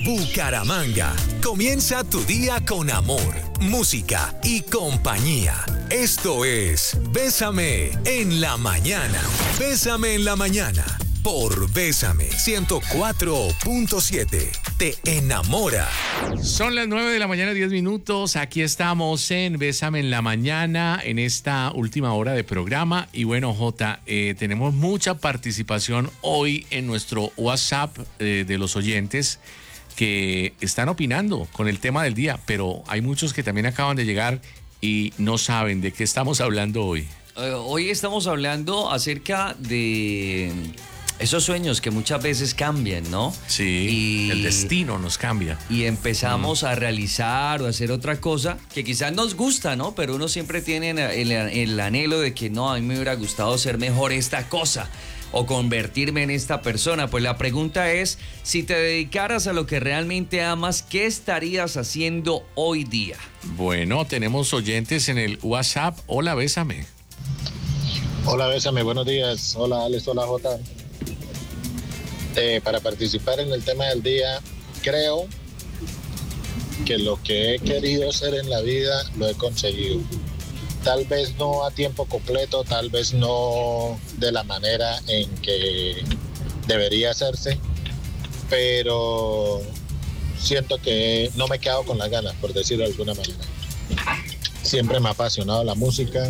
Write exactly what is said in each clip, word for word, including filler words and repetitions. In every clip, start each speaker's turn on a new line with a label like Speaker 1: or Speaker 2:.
Speaker 1: Bucaramanga. Comienza tu día con amor, música y compañía. Esto es Bésame en la mañana. Bésame en la mañana por Bésame ciento cuatro punto siete. Te enamora.
Speaker 2: Son las nueve de la mañana, diez minutos. Aquí estamos en Bésame en la mañana, en esta última hora de programa. Y bueno, Jota, eh, tenemos mucha participación hoy en nuestro WhatsApp eh, de los oyentes que están opinando con el tema del día, pero hay muchos que también acaban de llegar y no saben de qué estamos hablando hoy.
Speaker 3: Uh, hoy estamos hablando acerca de esos sueños que muchas veces cambian, ¿no?
Speaker 2: Sí,
Speaker 3: y,
Speaker 2: el destino nos cambia.
Speaker 3: Y empezamos mm. a realizar o a hacer otra cosa que quizás nos gusta, ¿no? Pero uno siempre tiene el, el anhelo de que no, a mí me hubiera gustado ser mejor esta cosa o convertirme en esta persona. Pues la pregunta es, si te dedicaras a lo que realmente amas, ¿qué estarías haciendo hoy día?
Speaker 2: Bueno, tenemos oyentes en el WhatsApp. Hola, Bésame.
Speaker 4: Hola, Bésame, buenos días. Hola, Alex, hola, Jota. Eh, para participar en el tema del día, creo que lo que he querido hacer en la vida lo he conseguido. Tal vez no a tiempo completo, tal vez no de la manera en que debería hacerse, pero siento que no me he quedado con las ganas, por decirlo de alguna manera. Siempre me ha apasionado la música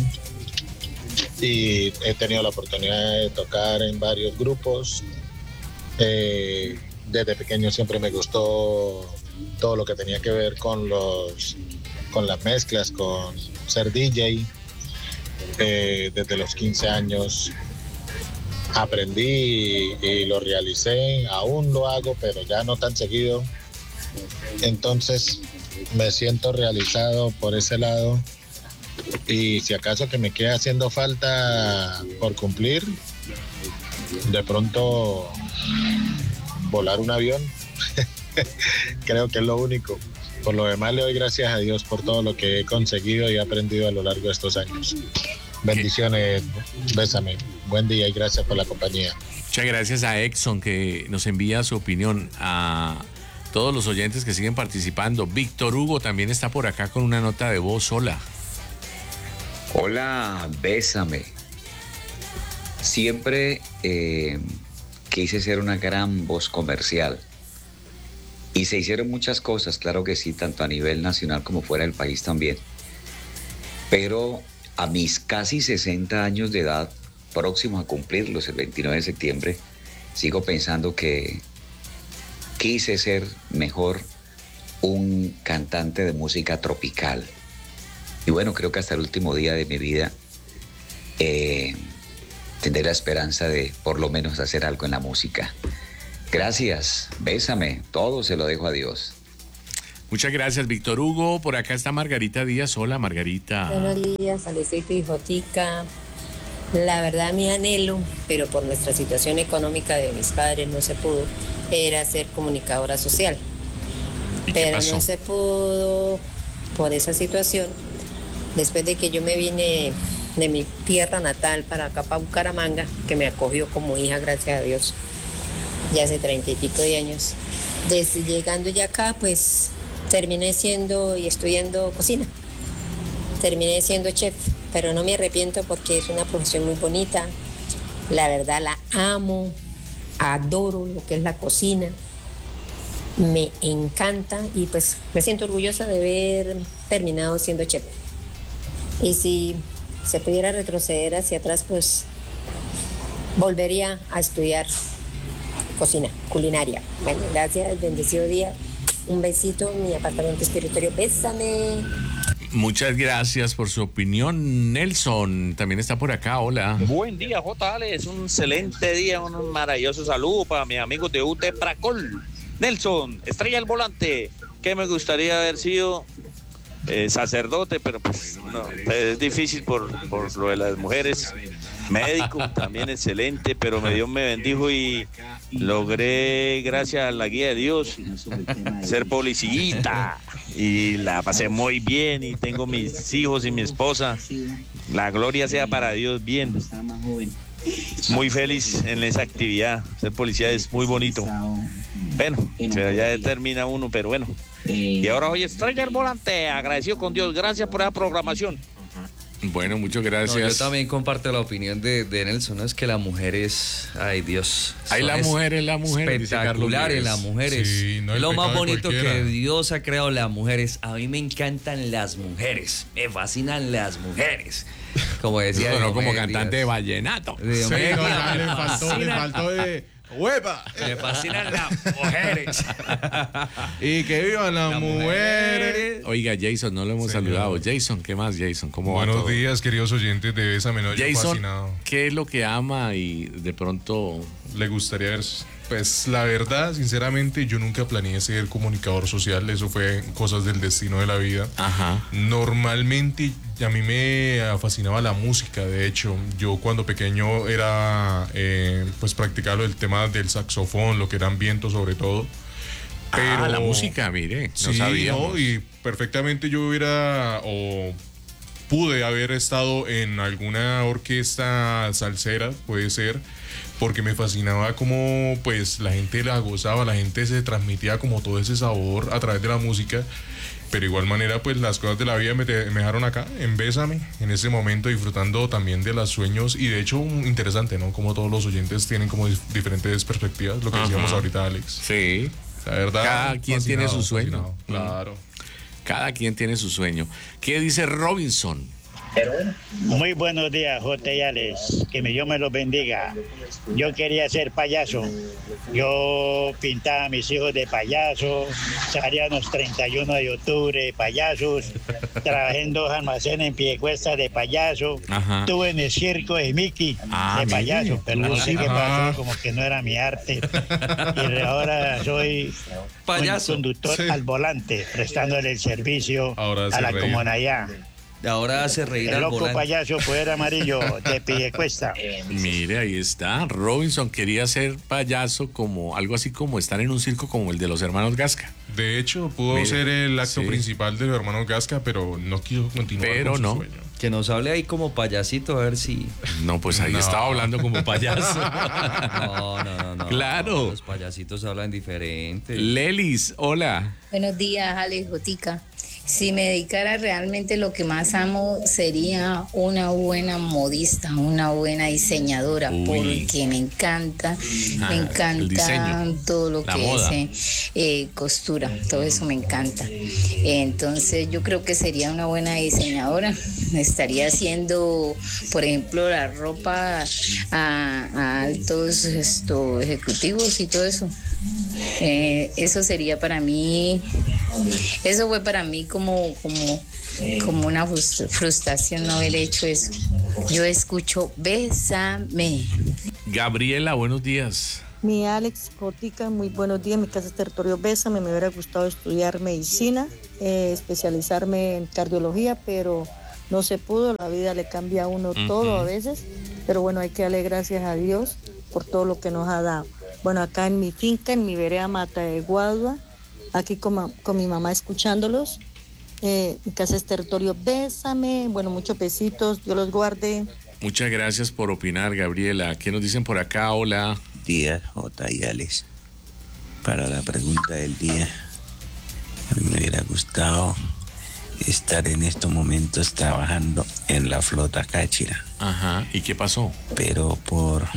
Speaker 4: y he tenido la oportunidad de tocar en varios grupos. Eh, desde pequeño siempre me gustó todo lo que tenía que ver con los con las mezclas, con ser D J. Eh, desde los quince años aprendí y, y lo realicé, aún lo hago, pero ya no tan seguido. Entonces me siento realizado por ese lado, y si acaso que me queda haciendo falta por cumplir, de pronto volar un avión. Creo que es lo único. Por lo demás, le doy gracias a Dios por todo lo que he conseguido y he aprendido a lo largo de estos años. Bendiciones, Bésame. Buen día y gracias por la compañía.
Speaker 2: Muchas gracias a Exxon, que nos envía su opinión, a todos los oyentes que siguen participando. Víctor Hugo también está por acá con una nota de voz. Hola.
Speaker 5: Hola, Bésame. Siempre eh, quise ser una gran voz comercial. Y se hicieron muchas cosas, claro que sí, tanto a nivel nacional como fuera del país también. Pero a mis casi sesenta años de edad, próximos a cumplirlos el veintinueve de septiembre, sigo pensando que quise ser mejor un cantante de música tropical. Y bueno, creo que hasta el último día de mi vida eh, tendré la esperanza de por lo menos hacer algo en la música. Gracias, Bésame, todo se lo dejo a Dios.
Speaker 2: Muchas gracias, Víctor Hugo. Por acá está Margarita Díaz. Hola, Margarita.
Speaker 6: Buenos días, Alecito y Jotica. La verdad, mi anhelo, pero por nuestra situación económica de mis padres no se pudo, era ser comunicadora social. Pero no se pudo por esa situación. Después de que yo me vine de mi tierra natal para acá, para Bucaramanga, que me acogió como hija, gracias a Dios, ya hace treinta y pico de años. Desde llegando ya acá, pues terminé siendo y estudiando cocina. Terminé siendo chef, pero no me arrepiento porque es una profesión muy bonita. La verdad la amo, adoro lo que es la cocina. Me encanta y pues me siento orgullosa de haber terminado siendo chef. Y si se pudiera retroceder hacia atrás, pues volvería a estudiar cocina, culinaria. Bueno, gracias, bendecido día. Un besito en mi apartamento espiritual. Bésame.
Speaker 2: Muchas gracias por su opinión. Nelson también está por acá. Hola.
Speaker 7: Buen día, J. Alex. Un excelente día, un maravilloso saludo para mis amigos de U T Pracol. Nelson, estrella el volante. ¿Qué me gustaría haber sido? Eh, sacerdote, pero pues no, es difícil por, por lo de las mujeres. Médico, también excelente, pero me Dios me bendijo y logré, gracias a la guía de Dios, ser policía y la pasé muy bien y tengo mis hijos y mi esposa. La gloria sea para Dios, bien. Muy feliz en esa actividad. Ser policía es muy bonito. Bueno, ya determina uno, pero bueno. Y ahora hoy estrella el volante, agradecido con Dios, gracias por esa programación.
Speaker 2: Bueno, muchas gracias.
Speaker 3: No, yo también comparto la opinión de, de Nelson, ¿no? Es que la mujer es, ay Dios.
Speaker 2: Ay, la mujer es la mujer.
Speaker 3: Espectaculares las mujeres.
Speaker 8: Sí, no,
Speaker 3: es lo más bonito
Speaker 8: cualquiera.
Speaker 3: que Dios ha creado las mujeres. A mí me encantan las mujeres, me fascinan las mujeres. Como decía.
Speaker 2: Eso no como
Speaker 3: Diomedes.
Speaker 2: cantante de vallenato.
Speaker 3: De
Speaker 8: Sí,
Speaker 3: Diomedes.
Speaker 8: no, ya le faltó, le faltó de ¡huepa!
Speaker 3: Me fascinan las mujeres.
Speaker 8: Y que vivan las
Speaker 3: Las
Speaker 8: mujeres.
Speaker 2: Oiga, Jason, no lo hemos
Speaker 8: Señor.
Speaker 2: saludado. Jason, ¿qué más, Jason? ¿Cómo va
Speaker 8: Buenos
Speaker 2: todo?
Speaker 8: días, queridos oyentes de Bésame, no, yo
Speaker 2: Jason,
Speaker 8: fascinado.
Speaker 2: ¿qué es lo que ama y de pronto...
Speaker 8: Le gustaría ver, pues la verdad, sinceramente, yo nunca planeé ser comunicador social, eso fue cosas del destino de la vida.
Speaker 2: Ajá.
Speaker 8: Normalmente a mí me fascinaba la música, de hecho, yo cuando pequeño era, eh, pues practicaba el tema del saxofón, lo que eran vientos sobre todo. Pero
Speaker 2: Ah, la música, mire, no
Speaker 8: sí,
Speaker 2: sabíamos.
Speaker 8: no, y perfectamente yo hubiera o pude haber estado en alguna orquesta salsera, puede ser, porque me fascinaba cómo pues la gente la gozaba, la gente se transmitía como todo ese sabor a través de la música. Pero de igual manera, pues las cosas de la vida me, te- me dejaron acá, en Bésame, en ese momento, disfrutando también de los sueños. Y de hecho, interesante, ¿no? Como todos los oyentes tienen como dif- diferentes perspectivas, lo que
Speaker 2: Ajá.
Speaker 8: decíamos ahorita, Alex.
Speaker 2: Sí.
Speaker 8: La verdad.
Speaker 2: Cada quien tiene su sueño.
Speaker 8: fascinado, Claro.
Speaker 2: Cada quien tiene su sueño. ¿Qué dice Robinson?
Speaker 9: Muy buenos días, J. y Alex. Que mi Dios me los bendiga. Yo quería ser payaso. Yo pintaba a mis hijos de payaso. Salían los treinta y uno de octubre de payasos. Trabajé en dos almacenes en Piedecuesta de payaso.
Speaker 2: Ajá.
Speaker 9: Estuve en el circo de Mickey
Speaker 2: Ah,
Speaker 9: de
Speaker 2: mire,
Speaker 9: payaso. Pero no
Speaker 2: tuvo
Speaker 9: sé qué
Speaker 8: circo.
Speaker 9: pasó, como que no era mi arte. Y ahora soy
Speaker 3: Payaso.
Speaker 9: un conductor
Speaker 8: Sí.
Speaker 9: al volante, prestándole el servicio
Speaker 8: Ahora
Speaker 9: a
Speaker 8: se
Speaker 9: la
Speaker 8: reía.
Speaker 9: comunidad.
Speaker 3: Ahora hace reír
Speaker 9: El
Speaker 3: al
Speaker 9: loco
Speaker 3: volante.
Speaker 9: payaso poder amarillo de Piedecuesta.
Speaker 2: Mire, ahí está. Robinson quería ser payaso como algo así como estar en un circo como el de los hermanos Gasca.
Speaker 8: De hecho, pudo
Speaker 2: Mire,
Speaker 8: ser el acto
Speaker 2: sí.
Speaker 8: principal de los hermanos Gasca, pero no quiso continuar
Speaker 2: Pero
Speaker 8: con su
Speaker 2: no.
Speaker 8: sueño.
Speaker 3: Que nos hable ahí como payasito, a ver si.
Speaker 2: No, pues ahí
Speaker 8: No.
Speaker 2: estaba hablando como payaso.
Speaker 3: No, no, no, no.
Speaker 2: Claro.
Speaker 3: Los payasitos hablan diferente.
Speaker 2: Lelis, hola.
Speaker 10: Buenos días, Alex Jotica. Si me dedicara realmente lo que más amo sería una buena modista, una buena diseñadora,
Speaker 2: Uy.
Speaker 10: porque me encanta,
Speaker 2: Ah,
Speaker 10: me
Speaker 2: el
Speaker 10: encanta
Speaker 2: diseño,
Speaker 10: todo lo
Speaker 2: la
Speaker 10: que
Speaker 2: moda.
Speaker 10: es eh, eh, costura, todo eso me encanta. Entonces yo creo que sería una buena diseñadora. Estaría haciendo, por ejemplo, la ropa a, a altos esto, ejecutivos y todo eso. Eh, eso sería para mí, eso fue para mí como, como, como una frus- frustración no haber hecho eso. Yo escucho Bésame.
Speaker 2: Gabriela, buenos días.
Speaker 11: Mi Alex Jotica, muy buenos días. Mi casa es territorio Bésame. Me hubiera gustado estudiar medicina, eh, especializarme en cardiología, pero no se pudo. La vida le cambia a uno todo a veces. Pero bueno, hay que darle gracias a Dios por todo lo que nos ha dado. Bueno, acá en mi finca, en mi vereda Mata de Guadua, aquí con, ma- con mi mamá escuchándolos. Eh, mi casa es territorio Bésame. Bueno, muchos besitos. Dios los guarde.
Speaker 2: Muchas gracias por opinar, Gabriela. ¿Qué nos dicen por acá? Hola.
Speaker 12: Días, J y Alex. Para la pregunta del día, a mí me hubiera gustado estar en estos momentos trabajando en la flota Cáchira,
Speaker 2: Ajá. ¿Y qué pasó?
Speaker 12: pero por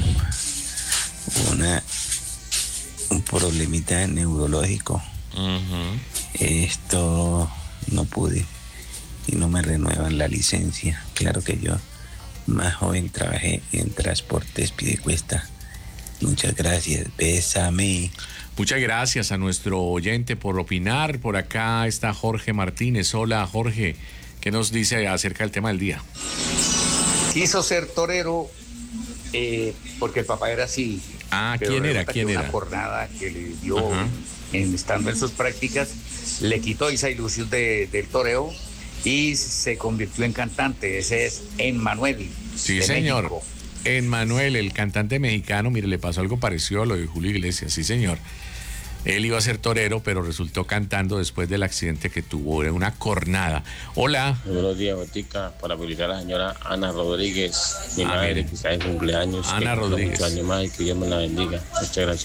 Speaker 12: una un problemita neurológico,
Speaker 2: Ujú.
Speaker 12: esto no pude y no me renuevan la licencia. Claro que yo, más joven, trabajé en Transportes Piedecuesta. Muchas gracias, bésame.
Speaker 2: Muchas gracias a nuestro oyente por opinar. Por acá está Jorge Martínez. Hola, Jorge. ¿Qué nos dice acerca del tema del día?
Speaker 13: Quiso ser torero eh, porque el papá era así.
Speaker 2: Ah,
Speaker 13: Pero
Speaker 2: ¿quién era?
Speaker 13: resulta
Speaker 2: ¿Quién
Speaker 13: que
Speaker 2: era?
Speaker 13: Una jornada que le dio
Speaker 2: Ajá.
Speaker 13: en, estando en sus prácticas le quitó esa ilusión de- del toreo y se convirtió en cantante. Ese es Emmanuel.
Speaker 2: Sí,
Speaker 13: de
Speaker 2: señor.
Speaker 13: México.
Speaker 2: Emmanuel, el cantante mexicano, mire, le pasó algo parecido a lo de Julio Iglesias, sí, señor. Él iba a ser torero, pero resultó cantando después del accidente que tuvo, era una cornada. Hola.
Speaker 14: Buenos días, Botica. Para publicar a la señora Ana Rodríguez, mi
Speaker 2: A
Speaker 14: madre,
Speaker 2: ver.
Speaker 14: que está de cumpleaños.
Speaker 2: Ana
Speaker 14: que cumpla
Speaker 2: Rodríguez.
Speaker 14: muchos años más y que Dios me la bendiga. Muchas gracias.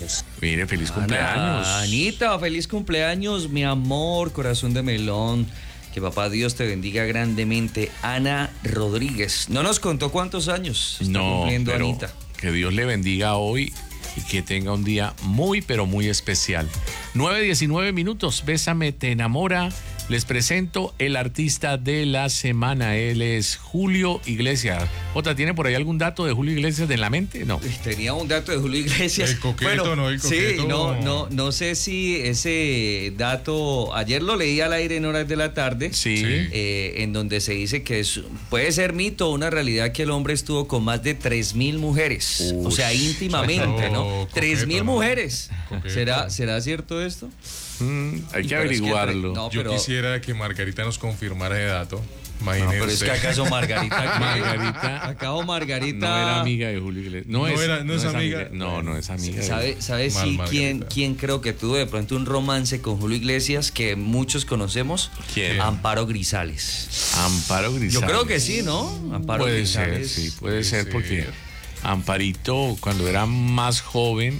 Speaker 2: Mire, feliz
Speaker 3: Ana,
Speaker 2: cumpleaños.
Speaker 3: Anita, feliz cumpleaños, mi amor, corazón de melón. Que papá Dios te bendiga grandemente. Ana Rodríguez. No nos contó cuántos años está
Speaker 2: No,
Speaker 3: cumpliendo
Speaker 2: pero
Speaker 3: Anita.
Speaker 2: que Dios le bendiga hoy y que tenga un día muy, pero muy especial. nueve diecinueve minutos, Bésame, te enamora. Les presento el artista de la semana. Él es Julio Iglesias. Jota, ¿tiene por ahí algún dato de Julio Iglesias en la mente? No.
Speaker 3: Tenía un dato de Julio Iglesias.
Speaker 8: El coqueto, ¿no? El coqueto.
Speaker 3: Sí, no, no, no sé si ese dato, ayer lo leí al aire en horas de la tarde,
Speaker 2: sí.
Speaker 3: eh, en donde se dice que es, puede ser mito o una realidad que el hombre estuvo con más de tres mil mujeres. Uy, o sea, íntimamente, ¿no?
Speaker 8: Coqueto,
Speaker 3: tres mil
Speaker 8: ¿no?
Speaker 3: mujeres.
Speaker 8: Coqueto.
Speaker 3: ¿Será, ¿Será cierto esto?
Speaker 2: Mm, hay que
Speaker 3: Pero es que
Speaker 2: averiguarlo.
Speaker 3: no,
Speaker 8: Yo
Speaker 3: pero-
Speaker 8: quisiera que Margarita nos confirmara ese dato.
Speaker 3: No,
Speaker 8: Imagínense.
Speaker 3: pero es que acaso Margarita.
Speaker 2: Margarita.
Speaker 3: Acabo Margarita.
Speaker 2: No era amiga de Julio Iglesias. No,
Speaker 8: No
Speaker 2: es,
Speaker 8: era- no es amiga.
Speaker 2: No, no es amiga. de-
Speaker 3: ¿Sabe, sabe
Speaker 8: Mal,
Speaker 3: sí
Speaker 8: Margarita.
Speaker 3: quién, quién creo que tuvo de pronto un romance con Julio Iglesias que muchos conocemos?
Speaker 2: ¿Quién?
Speaker 3: Amparo Grisales.
Speaker 2: Amparo Grisales.
Speaker 3: Yo creo que sí, ¿no? Amparo
Speaker 2: Puede ser,
Speaker 3: Grisales.
Speaker 2: sí, puede
Speaker 8: puede
Speaker 2: ser
Speaker 8: ser.
Speaker 2: porque Amparito, cuando era más joven,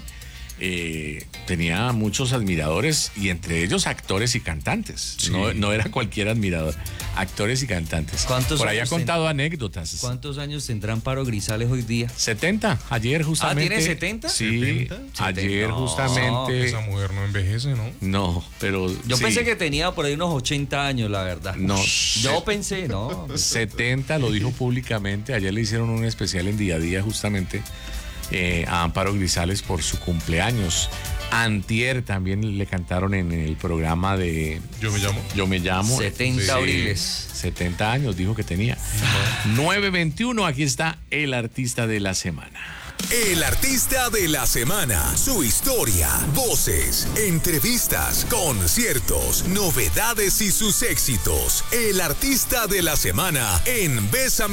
Speaker 2: eh, tenía muchos admiradores y entre ellos actores y cantantes.
Speaker 8: Sí.
Speaker 2: No, no era cualquier admirador, actores y cantantes.
Speaker 3: ¿Cuántos
Speaker 2: Por ahí ha
Speaker 3: años
Speaker 2: contado anécdotas.
Speaker 3: ¿Cuántos años tendrá Amparo Grisales hoy día?
Speaker 2: setenta, ayer justamente.
Speaker 3: Ah, ¿tiene setenta?
Speaker 2: Sí,
Speaker 8: ¿setenta?
Speaker 2: ayer
Speaker 3: No,
Speaker 2: justamente.
Speaker 8: Esa mujer no envejece, ¿no?
Speaker 2: No, pero.
Speaker 3: Yo
Speaker 2: sí,
Speaker 3: pensé que tenía por ahí unos ochenta años, la verdad.
Speaker 2: No.
Speaker 3: Yo pensé, no.
Speaker 2: setenta, lo dijo públicamente. Ayer le hicieron un especial en Día a Día justamente eh, a Amparo Grisales por su cumpleaños. Antier también le cantaron en el programa de
Speaker 8: Yo me llamo.
Speaker 2: Yo me llamo.
Speaker 3: setenta
Speaker 2: Sí,
Speaker 3: abriles.
Speaker 2: setenta años dijo que tenía. nueve veintiuno, aquí está el artista de la semana.
Speaker 1: El artista de la semana, su historia, voces, entrevistas, conciertos, novedades y sus éxitos. El artista de la semana en Bésame.